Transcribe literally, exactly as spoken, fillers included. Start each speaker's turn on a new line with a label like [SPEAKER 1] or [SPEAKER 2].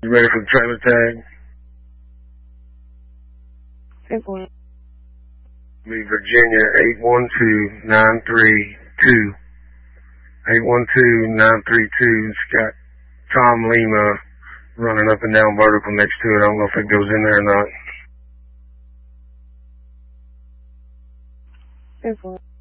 [SPEAKER 1] You ready for the trailer tag?
[SPEAKER 2] ten four.
[SPEAKER 1] Be Virginia eight one two nine three two. eight one two nine three two. It's got Tom Lima running up and down vertical next to it. I don't know if it goes in there or not.
[SPEAKER 2] ten four.